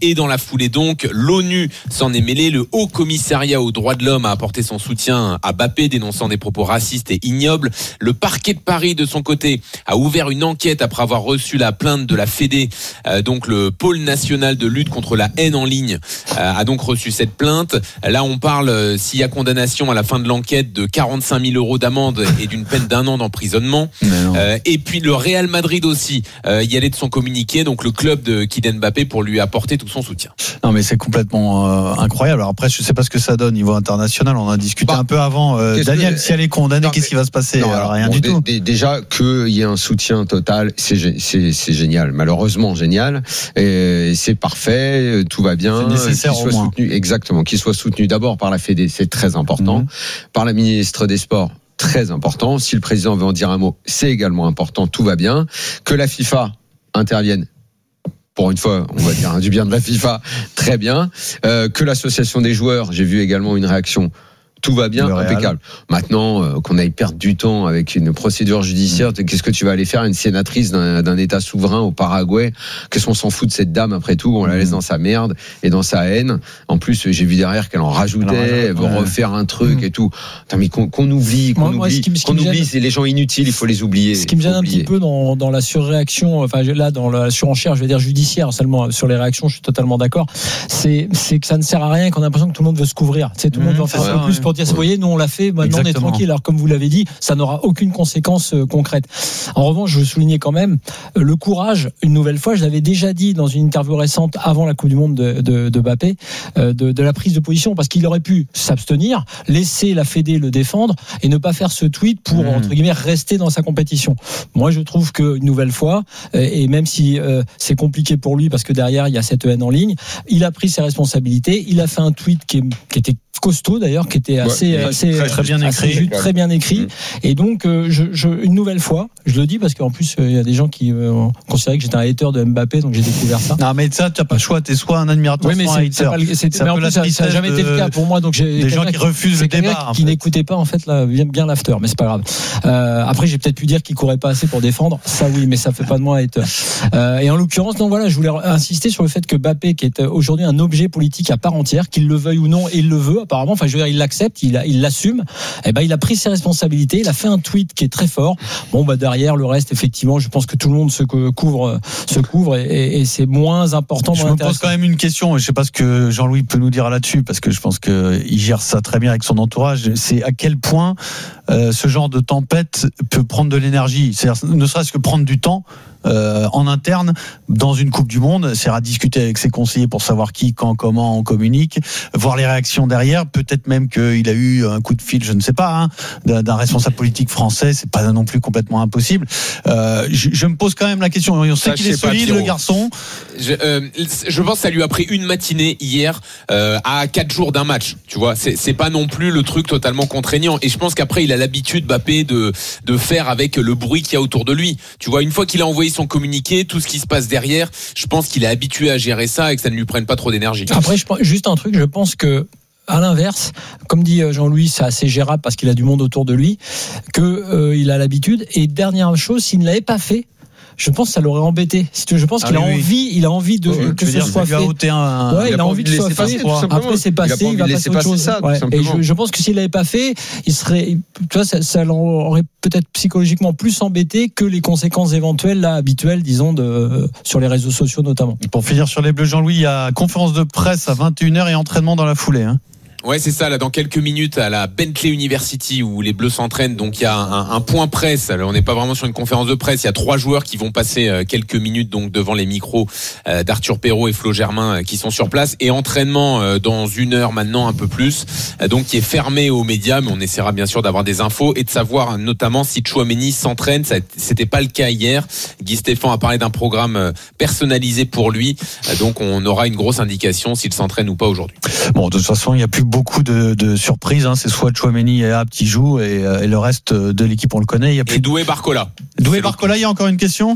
Et dans la foulée donc, l'ONU s'en est mêlée. Le Haut Commissariat aux droits de l'homme a apporté son soutien à Mbappé, dénonçant des propos racistes et ignobles. Le parquet de Paris, de son côté, a ouvert une enquête après avoir reçu la plainte de la Fédé. Donc le pôle national de lutte contre la haine en ligne a donc reçu cette plainte. Là, on parle, s'il y a condamnation à la fin de l'enquête, de 45 000 € d'amende et d'une peine d'1 an d'emprisonnement. Et puis le Real Madrid aussi y allait de son communiqué, donc le club de Kylian Mbappé, pour lui apporter tout son soutien. Non mais c'est complètement incroyable. Alors après, je sais pas ce que ça donne au niveau international. On a discuté un peu avant. Daniel, si elle est condamnée, qu'est-ce qui va se passer? Rien du tout. Déjà qu'il y ait un soutien total, c'est génial. Malheureusement génial. Et c'est parfait, tout va bien. C'est nécessaire qu'il soit soutenu, exactement, qu'il soit soutenu d'abord par la Fédé, c'est très important. Par la ministre des Sports, très important. Si le président veut en dire un mot, c'est également important. Tout va bien. Que la FIFA intervienne. Pour une fois, on va dire du bien de la FIFA, très bien. Que l'association des joueurs, j'ai vu également une réaction. Tout va bien, impeccable. Maintenant, qu'on aille perdre du temps avec une procédure judiciaire, qu'est-ce que tu vas aller faire, une sénatrice d'un État souverain au Paraguay? Qu'est-ce qu'on s'en fout de cette dame après tout? On la laisse dans sa merde et dans sa haine. En plus, j'ai vu derrière qu'elle en rajoutait, elle veut refaire un truc et tout. Attends, mais qu'on oublie, c'est les gens inutiles, il faut les oublier. Ce qui me gêne un petit peu dans la surréaction, enfin là, dans la surenchère, je vais dire judiciaire seulement, sur les réactions, je suis totalement d'accord. C'est que ça ne sert à rien, qu'on a l'impression que tout le monde veut se couvrir. Tu sais, tout le monde veut en faire un peu plus pour dire, vous voyez, nous on l'a fait, maintenant on est tranquille. Alors comme vous l'avez dit, ça n'aura aucune conséquence concrète. En revanche, je veux souligner quand même le courage, une nouvelle fois, je l'avais déjà dit dans une interview récente avant la Coupe du Monde de Mbappé, de la prise de position, parce qu'il aurait pu s'abstenir, laisser la Fédé le défendre et ne pas faire ce tweet pour, entre guillemets, rester dans sa compétition. Moi, je trouve qu'une nouvelle fois, et même si c'est compliqué pour lui parce que derrière il y a cette haine en ligne, il a pris ses responsabilités, il a fait un tweet qui était costaud d'ailleurs, qui était assez très bien écrit. Et donc une nouvelle fois, je le dis parce qu'en plus il y a des gens qui considéraient que j'étais un hater de Mbappé, donc j'ai découvert ça. Non mais ça, tu n'as pas le choix, t'es soit un admirateur, soit un hater. Mais en plus ça n'a jamais été le cas pour moi, donc j'ai des gens qui refusent le débat, qui n'écoutaient pas en fait là bien l'after, mais c'est pas grave. Après j'ai peut-être pu dire qu'il courait pas assez pour défendre, ça oui, mais ça fait pas de moi un hater. Et en l'occurrence, donc voilà, je voulais insister sur le fait que Mbappé, qui est aujourd'hui un objet politique à part entière, qu'il le veuille ou non, et il le veut apparemment, enfin je veux dire, il l'accepte, il l'assume, et ben il a pris ses responsabilités, il a fait un tweet qui est très fort. Bon bah derrière le reste, effectivement, je pense que tout le monde se couvre et c'est moins important. Je me pose quand même une question, je sais pas ce que Jean-Louis peut nous dire là-dessus, parce que je pense qu'il gère ça très bien avec son entourage. C'est à quel point ce genre de tempête peut prendre de l'énergie, c'est-à-dire ne serait-ce que prendre du temps en interne dans une Coupe du Monde, c'est à discuter avec ses conseillers pour savoir qui, quand, comment on communique, voir les réactions derrière, peut-être même qu'il a eu un coup de fil, je ne sais pas, d'un responsable politique français, c'est pas non plus complètement impossible. Je me pose quand même la question, on sait qu'il est solide, le garçon. Je pense que ça lui a pris une matinée hier à 4 jours d'un match, tu vois, c'est pas non plus le truc totalement contraignant, et je pense qu'après il a l'habitude, Mbappé, de faire avec le bruit qu'il y a autour de lui, tu vois, une fois qu'il a envoyé son communiqué, tout ce qui se passe derrière, je pense qu'il est habitué à gérer ça et que ça ne lui prenne pas trop d'énergie. Après, juste un truc, je pense que à l'inverse, comme dit Jean-Louis, c'est assez gérable parce qu'il a du monde autour de lui, que il a l'habitude. Et dernière chose, s'il ne l'avait pas fait, je pense que ça l'aurait embêté. Je pense qu'il a envie que ce soit fait. Il a envie de le faire. Après, c'est passé, il va passer autre chose. Et je pense que s'il l'avait pas fait, il serait, tu vois, ça l'aurait peut-être psychologiquement plus embêté que les conséquences éventuelles, là, habituelles, disons, sur les réseaux sociaux notamment. Pour finir sur les Bleus, Jean-Louis, il y a conférence de presse à 21h et entraînement dans la foulée, Ouais, c'est ça, là, dans quelques minutes, à la Bentley University, où les Bleus s'entraînent. Donc, il y a un point presse. Alors, on n'est pas vraiment sur une conférence de presse. Il y a 3 joueurs qui vont passer quelques minutes, donc, devant les micros d'Arthur Perrault et Flo Germain, qui sont sur place. Et entraînement dans 1 heure maintenant, un peu plus. Donc, qui est fermé aux médias, mais on essaiera bien sûr d'avoir des infos et de savoir, notamment, si Tchouaméni s'entraîne. C'était pas le cas hier. Guy Stéphane a parlé d'un programme personnalisé pour lui. Donc, on aura une grosse indication s'il s'entraîne ou pas aujourd'hui. Bon, de toute façon, il y a plus beaucoup de surprises, c'est soit Tchouaméni et Ab qui jouent et le reste de l'équipe on le connaît. Il y a plus et Doué Barcola. Doué Barcola, il y a encore une question.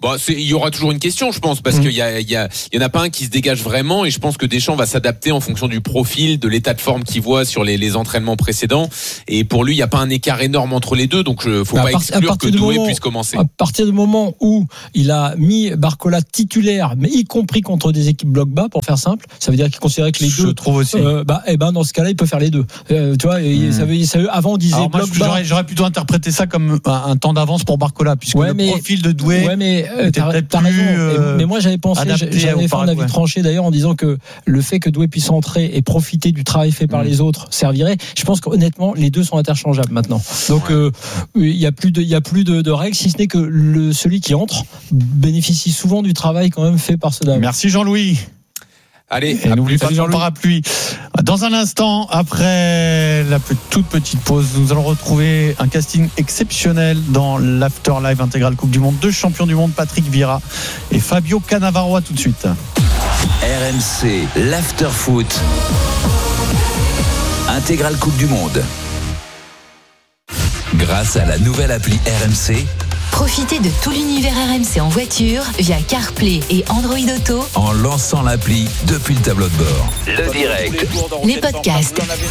Bon, il y aura toujours une question, je pense, parce qu'il y en a pas un qui se dégage vraiment, et je pense que Deschamps va s'adapter en fonction du profil, de l'état de forme qu'il voit sur les entraînements précédents. Et pour lui, il n'y a pas un écart énorme entre les deux, donc faut pas exclure que Doué puisse commencer. À partir du moment où il a mis Barcola titulaire, mais y compris contre des équipes bloc bas, pour faire simple, ça veut dire qu'il considérait que les deux. Je trouve aussi. Dans ce cas-là, il peut faire les deux. Tu vois, avant on disait alors, bloc moi, bas. J'aurais plutôt interprété ça comme un temps d'avance pour Barcola, puisque le profil de Doué. Ouais, mais t'as raison. Mais moi j'avais pensé, j'avais fait un avis tranché d'ailleurs en disant que le fait que Doué puisse entrer et profiter du travail fait par les autres servirait. Je pense qu'honnêtement les deux sont interchangeables maintenant. Donc il y a plus de règles, si ce n'est que celui qui entre bénéficie souvent du travail quand même fait par ceux-là. Merci Jean-Louis. Allez, et n'oublie pas ton parapluie. Dans un instant, après la toute petite pause, nous allons retrouver un casting exceptionnel dans l'After Live Intégral Coupe du Monde. 2 champions du monde, Patrick Vieira et Fabio Cannavaro, tout de suite. RMC, l'After Foot. Intégral Coupe du Monde. Grâce à la nouvelle appli RMC, profitez de tout l'univers RMC en voiture via CarPlay et Android Auto en lançant l'appli depuis le tableau de bord. Le direct, les podcasts